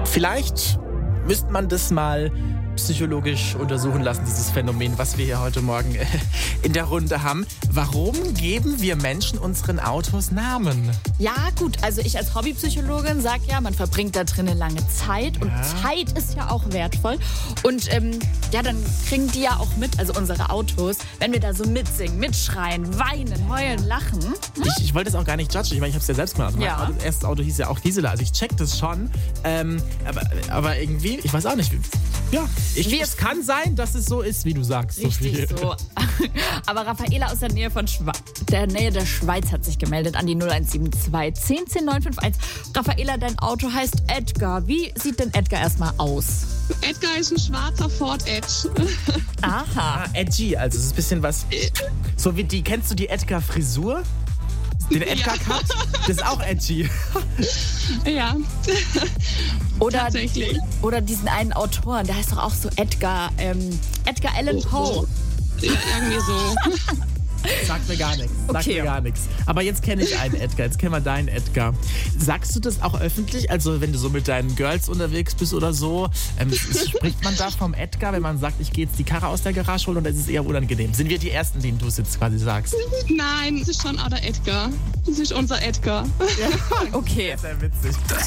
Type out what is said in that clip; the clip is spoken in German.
Vielleicht müsste man das mal psychologisch untersuchen lassen, dieses Phänomen, was wir hier heute Morgen in der Runde haben. Warum geben wir Menschen unseren Autos Namen? Ja gut, also ich als Hobbypsychologin sage ja, man verbringt da drinnen lange Zeit und Zeit ist ja auch wertvoll. Und dann kriegen die ja auch mit, also unsere Autos, wenn wir da so mitsingen, mitschreien, weinen, heulen, lachen. Ich wollte es auch gar nicht judgen. Ich meine, ich habe es ja selbst gemacht. Ja. Das erste Auto hieß ja auch Gisela. Also ich check das schon. Aber irgendwie, ich weiß auch nicht. Ja, es kann sein, dass es so ist, wie du sagst. Richtig so. Aber Raffaela aus der Nähe der Schweiz hat sich gemeldet an die 0172 10 10 951. Raffaela, dein Auto heißt Edgar. Wie sieht denn Edgar erstmal aus? Edgar ist ein schwarzer Ford Edge. Aha. Edgy, also es ist ein bisschen was. So wie kennst du die Edgar-Frisur? Den Edgar-Cut? Das ist auch edgy. Ja. Tatsächlich. Oder diesen einen Autoren, der heißt doch auch so Edgar Allan Poe. Ja, irgendwie so. Sagt mir gar nichts. Okay. Aber jetzt kenne ich einen Edgar. Jetzt kennen wir deinen Edgar. Sagst du das auch öffentlich? Also wenn du so mit deinen Girls unterwegs bist oder so, spricht man da vom Edgar, wenn man sagt, ich gehe jetzt die Karre aus der Garage holen, oder ist es eher unangenehm? Sind wir die Ersten, denen du es jetzt quasi sagst? Nein, es ist schon auch der Edgar. Das ist unser Edgar. Ja, Okay. Sehr witzig.